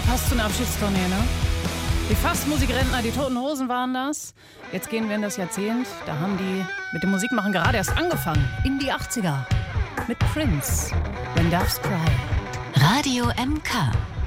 passt zu einer Abschiedstournee, ne? Die Fastmusikrentner, die Toten Hosen waren das. Jetzt gehen wir in das Jahrzehnt. Da haben die mit dem Musikmachen gerade erst angefangen. In die 80er. Mit Prince. When Doves Cry. Radio MK.